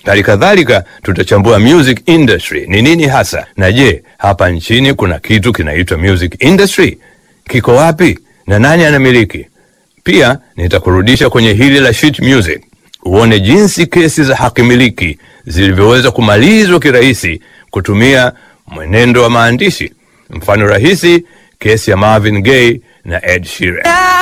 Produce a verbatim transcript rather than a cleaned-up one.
Hali kadhalika tutachambua music industry ni nini hasa, na je, hapa nchini kuna kitu kinaitwa music industry? Kiko wapi na nani anamiliki? Pia nitakurudisha kwenye hili la sheet music, uone jinsi kesi za hakimiliki zilivyoweza kumalizwa kirahisi kutumia mwenendo wa maandishi. Mfano rahisi, kesi ya Marvin Gaye na Ed Sheeran.